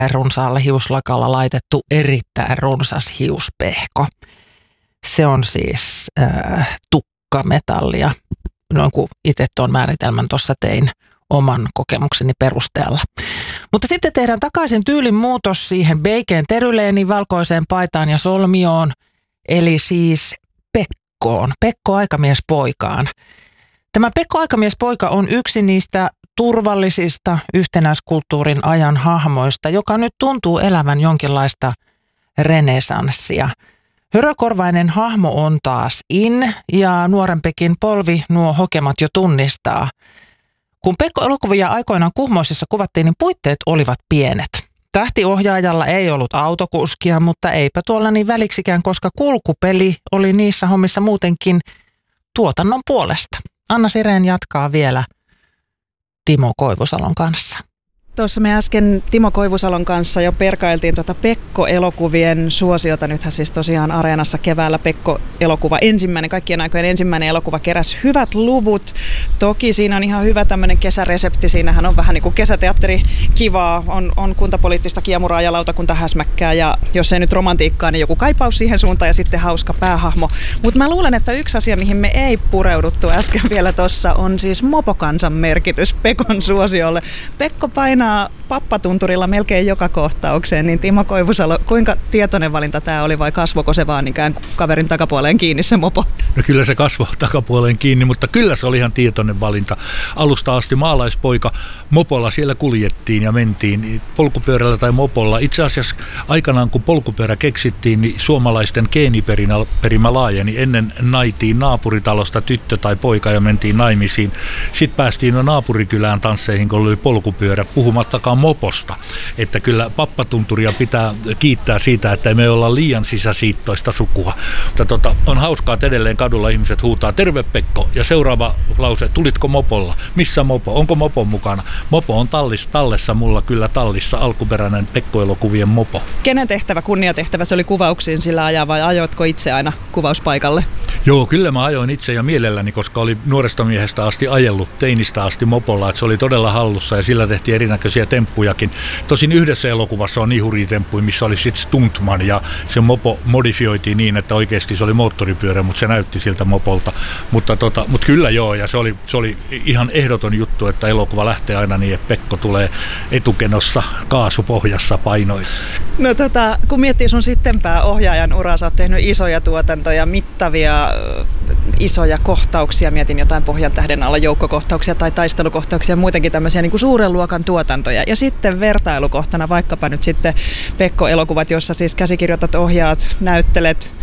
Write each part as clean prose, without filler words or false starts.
runsaalla hiuslakalla laitettu erittäin runsas hiuspehko. Se on siis tukkametallia, noin kuin itse tuon määritelmän tuossa tein oman kokemukseni perusteella. Mutta sitten tehdään takaisin tyylin muutos siihen beikeen teryleeni, valkoiseen paitaan ja solmioon, eli siis Pekkoon, Pekko Aikamiespoikaan. Tämä Pekko Aikamiespoika on yksi niistä turvallisista yhtenäiskulttuurin ajan hahmoista, joka nyt tuntuu elävän jonkinlaista renesanssia. Hörökorvainen hahmo on taas in ja nuorempikin polvi nuo hokemat jo tunnistaa. Kun Pekko-elokuvia aikoinaan Kuhmoisissa kuvattiin, niin puitteet olivat pienet. Tähtiohjaajalla ei ollut autokuskia, mutta eipä tuolla niin väliksikään, koska kulkupeli oli niissä hommissa muutenkin tuotannon puolesta. Anna Sireen jatkaa vielä Timo Koivusalon kanssa. Tuossa me äsken Timo Koivusalon kanssa jo perkailtiin Pekko-elokuvien suosiota. Nythän siis tosiaan Areenassa keväällä Pekko-elokuva kaikkien aikojen ensimmäinen elokuva keräsi hyvät luvut. Toki siinä on ihan hyvä tämmöinen kesäresepti. Siinähän on vähän niin kuin kesäteatteri kivaa. On kuntapoliittista kiemuraa ja lautakuntahäsmäkkää. Ja jos ei nyt romantiikkaa, niin joku kaipaus siihen suuntaan ja sitten hauska päähahmo. Mutta mä luulen, että yksi asia, mihin me ei pureuduttu äsken vielä tuossa, on siis mopokansan merkitys Pekon suosiolle. Pekko painaa pappatunturilla melkein joka kohtaukseen, niin Timo Koivusalo, kuinka tietoinen valinta tämä oli vai kasvoiko se vaan ikään kuin kaverin takapuoleen kiinni se mopo? No kyllä se kasvoi takapuoleen kiinni, mutta kyllä se oli ihan tietoinen valinta. Alusta asti maalaispoika, mopolla siellä kuljettiin ja mentiin polkupyörällä tai mopolla. Itse asiassa aikanaan kun polkupyörä keksittiin, niin suomalaisten geeniperimä laajeni. Ennen naitiin naapuritalosta tyttö tai poika ja mentiin naimisiin. Sitten päästiin jo naapurikylään tansseihin, kun oli polkupyörä, puhumattakaan moposta. Että kyllä pappatunturia pitää kiittää siitä, että me olla liian sisäsiittoista sukua. Mutta on hauskaa, että edelleen kadulla ihmiset huutaa terve Pekko ja seuraava lause, tulitko mopolla? Missä mopo? Onko mopo mukana? Mopo on tallessa, mulla kyllä tallissa, alkuperäinen Pekko-elokuvien mopo. Kenen tehtävä, kunniatehtävä se oli kuvauksiin sillä ajaa vai ajoitko itse aina kuvauspaikalle? Joo, kyllä mä ajoin itse ja mielelläni, koska oli nuoresta miehestä asti ajellut, teinistä asti mopolla, että se oli todella hallussa ja sillä tehtiin erinäköisiä temppujakin. Tosin yhdessä elokuvassa on niin hurjia temppuja, missä oli sitten stuntman ja se mopo modifioitiin niin, että oikeasti se oli moottoripyörä, mutta se näytti siltä mopolta. Mutta kyllä joo, ja se oli ihan ehdoton juttu, että elokuva lähtee aina niin, että Pekko tulee etukenossa kaasupohjassa painoin. No kun miettii sun sittenpää ohjaajan uraa, sä oot tehnyt isoja tuotantoja, mittavia isoja kohtauksia, mietin jotain Pohjantähden alla joukkokohtauksia tai taistelukohtauksia, muutenkin tämmöisiä niin kuin suuren luokan tuotantoja. Ja sitten vertailukohtana vaikkapa nyt sitten Pekko-elokuvat, jossa siis käsikirjoitat, ohjaat, näyttelet,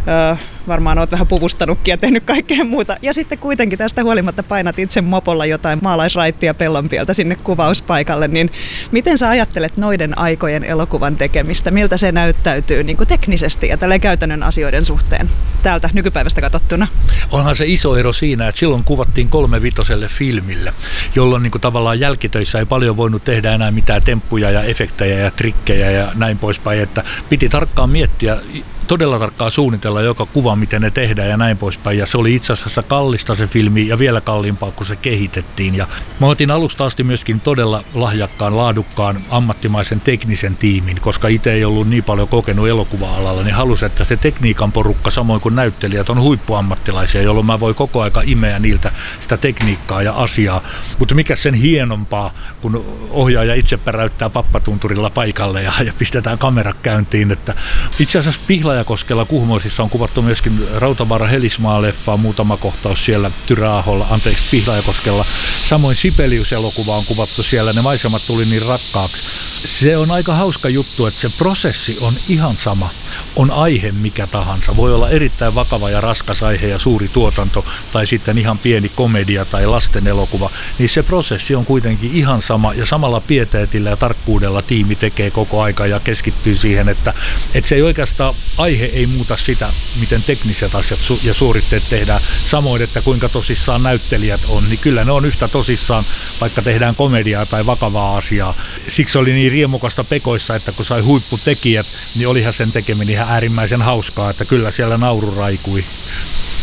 varmaan oot vähän puvustanutkin ja tehnyt kaikkea muuta. Ja sitten kuitenkin tästä huolimatta painat itse mopolla jotain maalaisraittia Pellonpieltä sinne kuvauspaikalle. Niin miten sä ajattelet noiden aikojen elokuvan tekemistä? Miltä se näyttäytyy niin kuin teknisesti ja tälleen käytännön asioiden suhteen täältä nykypäivästä katsottuna? Onhan se iso ero siinä, että silloin kuvattiin 3/5 filmille, jolloin niin kuin tavallaan jälkitöissä ei paljon voinut tehdä enää mitään temppuja ja efektejä ja trikkejä ja näin poispäin, että piti tarkkaan miettiä, todella tarkkaan suunnitella joka kuva, miten ne tehdään ja näin poispäin. Ja se oli itse asiassa kallista se filmi ja vielä kalliimpaa, kun se kehitettiin. Ja mä otin alusta asti myöskin todella lahjakkaan, laadukkaan, ammattimaisen teknisen tiimin, koska itse ei ollut niin paljon kokenut elokuva-alalla, niin halusin, että se tekniikan porukka, samoin kuin näyttelijät, on huippuammattilaisia, jolloin mä voin koko aika imeä niiltä sitä tekniikkaa ja asiaa. Mutta mikä sen hienompaa, kun ohjaaja itse päräyttää pappatunturilla paikalle ja pistetään kamera käyntiin. Että itse asiassa Pihlajakoskella Kuhmoisissa on kuvattu myöskin Rautavaara-Helismaa-leffaa, muutama kohtaus siellä Pihlajakoskella. Samoin Sibelius-elokuva on kuvattu siellä, ne maisemat tuli niin rakkaaksi. Se on aika hauska juttu, että se prosessi on ihan sama. On aihe mikä tahansa. Voi olla erittäin vakava ja raskas aihe ja suuri tuotanto tai sitten ihan pieni komedia tai lasten elokuva. Niin se prosessi on kuitenkin ihan sama ja samalla pieteetillä ja tarkkuudella tiimi tekee koko aika ja keskittyy siihen, että se ei oikeastaan aihe ei muuta sitä, miten tekniset asiat ja suoritteet tehdään. Samoin, että kuinka tosissaan näyttelijät on, niin kyllä ne on yhtä tosissaan, vaikka tehdään komediaa tai vakavaa asiaa. Siksi oli niin riemukasta Pekoissa, että kun sai huipputekijät, niin olihan sen tekeminen ihan äärimmäisen hauskaa, että kyllä siellä nauru raikui.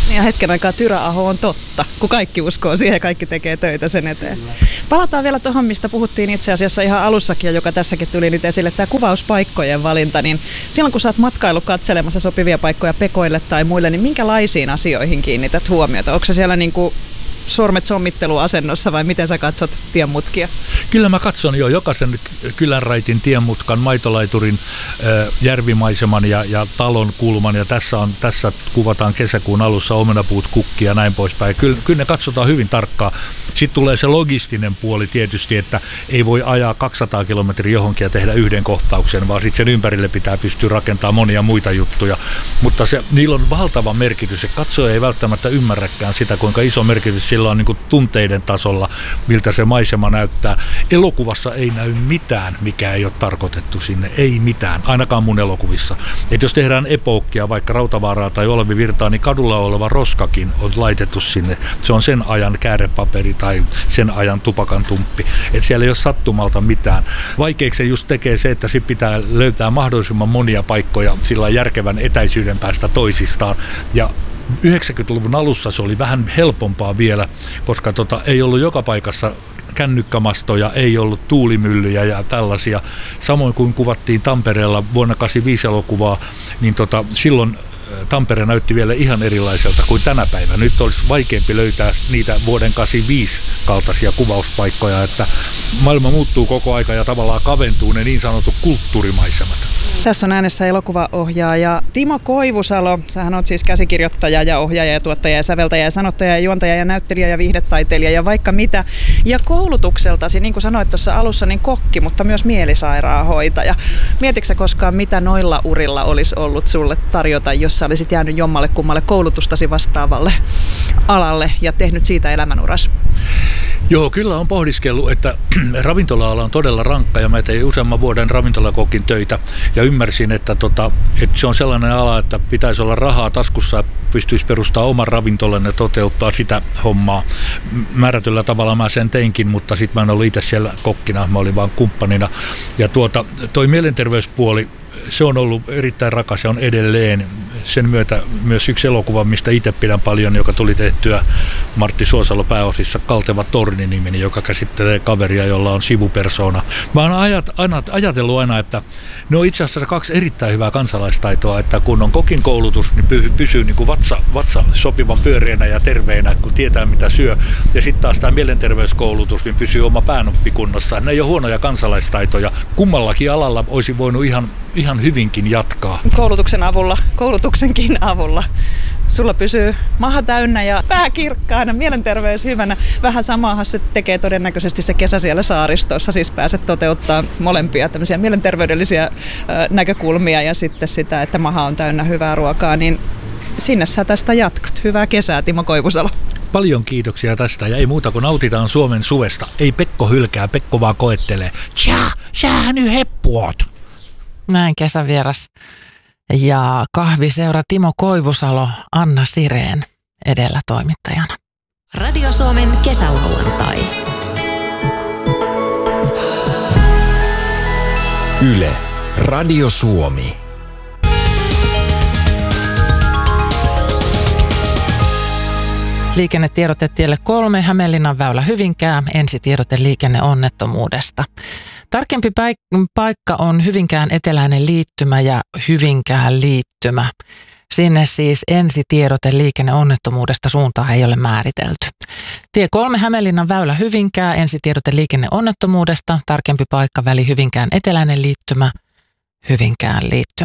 Ja hetken aikaa Tyräaho on totta, kun kaikki uskoo siihen ja kaikki tekee töitä sen eteen. Palataan vielä tuohon, mistä puhuttiin itse asiassa ihan alussakin ja joka tässäkin tuli nyt esille, tämä kuvauspaikkojen valinta. Niin silloin kun sä oot matkailu katselemassa sopivia paikkoja pekoille tai muille, niin minkälaisiin asioihin kiinnität huomiota? Onko se siellä niin kuin sormet sommitteluasennossa vai miten sä katsot tienmutkia? Kyllä mä katson jo jokaisen kylänraitin, tienmutkan, maitolaiturin, järvimaiseman ja talon kulman. Ja tässä kuvataan kesäkuun alussa omenapuut, kukki ja näin poispäin. Kyllä ne katsotaan hyvin tarkkaan. Sitten tulee se logistinen puoli tietysti, että ei voi ajaa 200 kilometriä johonkin ja tehdä yhden kohtauksen, vaan sitten sen ympärille pitää pystyä rakentamaan monia muita juttuja. Mutta niillä on valtava merkitys. Se katsoja ei välttämättä ymmärräkään sitä, kuinka iso merkitys sillä on niin kuin tunteiden tasolla, miltä se maisema näyttää. Elokuvassa ei näy mitään, mikä ei ole tarkoitettu sinne. Ei mitään, ainakaan mun elokuvissa. Et jos tehdään epookkia, vaikka Rautavaaraa tai Olavi Virtaa, niin kadulla oleva roskakin on laitettu sinne. Se on sen ajan käärepaperi tai sen ajan tupakan tumppi. Et siellä ei ole sattumalta mitään. Vaikeaksi se just tekee se, että sit pitää löytää mahdollisimman monia paikkoja sillä järkevän etäisyyden päästä toisistaan. Ja 90-luvun alussa se oli vähän helpompaa vielä, koska ei ollut joka paikassa kännykkämastoja, ei ollut tuulimyllyjä ja tällaisia. Samoin kuin kuvattiin Tampereella vuonna 1985 elokuvaa, niin silloin Tampere näytti vielä ihan erilaiselta kuin tänä päivänä. Nyt olisi vaikeampi löytää niitä vuoden 1985 kaltaisia kuvauspaikkoja, että maailma muuttuu koko aika ja tavallaan kaventuu ne niin sanotut kulttuurimaisemat. Tässä on äänessä elokuvaohjaaja Timo Koivusalo. Sähän oot siis käsikirjoittaja ja ohjaaja ja tuottaja ja säveltäjä ja sanottaja ja juontaja ja näyttelijä ja viihdetaiteilija ja vaikka mitä. Ja koulutukseltasi, niin kuin sanoit tuossa alussa, niin kokki, mutta myös mielisairaanhoitaja. Mietitkö sä koskaan, mitä noilla urilla olisi ollut sulle tarjota, jos sä olisit jäänyt jommalle kummalle koulutustasi vastaavalle alalle ja tehnyt siitä elämänuras? Joo, kyllä on pohdiskellut, että ravintola-ala on todella rankka ja mä tein useamman vuoden ravintolakokin töitä ja ymmärsin, että se on sellainen ala, että pitäisi olla rahaa taskussa ja pystyisi perustamaan oman ravintolan ja toteuttaa sitä hommaa. Määrätyllä tavalla mä sen teinkin, mutta sitten mä en ollut itse siellä kokkina, mä olin vaan kumppanina. Ja toi mielenterveyspuoli, se on ollut erittäin rakas ja on edelleen. Sen myötä myös yksi elokuva, mistä itse pidän paljon, joka tuli tehtyä Martti Suosalo pääosissa, Kalteva torni-nimeni, joka käsittelee kaveria, jolla on sivupersona. Mä oon ajatellut aina, että ne on itse asiassa kaksi erittäin hyvää kansalaistaitoa, että kun on kokin koulutus, niin pysyy niin kuin vatsa sopivan pyöreänä ja terveenä, kun tietää mitä syö. Ja sitten taas tämä mielenterveyskoulutus, niin pysyy oma päänuppi kunnossa. Ne ei ole huonoja kansalaistaitoja. Kummallakin alalla olisi voinut ihan hyvinkin jatkaa. Koulutuksenkin avulla. Sulla pysyy maha täynnä ja pää kirkkaana, mielenterveys hyvänä. Vähän samaahan se tekee todennäköisesti se kesä siellä saaristossa, siis pääset toteuttaa molempia tämmöisiä mielenterveydellisiä näkökulmia ja sitten sitä, että maha on täynnä hyvää ruokaa, niin sinne sä tästä jatkat. Hyvää kesää, Timo Koivusalo. Paljon kiitoksia tästä ja ei muuta kuin nautitaan Suomen suvesta. Ei Pekko hylkää, Pekko vaan koettelee. Tjaa, sähän nyt heppuot. Näin kesävieras ja kahviseura Timo Koivusalo, Anna Sireen edellä toimittajana. Radio Suomen kesälauantai. Yle, Radio Suomi. Liikennetiedote tielle 3, Hämeenlinnan väylä Hyvinkää, ensitiedote liikenneonnettomuudesta. Tarkempi paikka on Hyvinkään eteläinen liittymä ja Hyvinkään liittymä. Sinne siis ensitiedote liikenneonnettomuudesta, suuntaa ei ole määritelty. Tie 3 Hämeenlinnan väylä Hyvinkää, ensitiedote liikenneonnettomuudesta, tarkempi paikka väli Hyvinkään eteläinen liittymä, Hyvinkään liittymä.